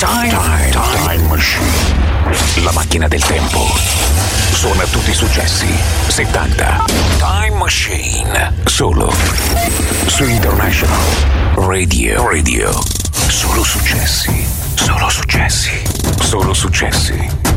Time Machine. La macchina del tempo. Suona tutti i successi 70. Time Machine. Solo su International Radio. Solo successi. Solo successi. Solo successi.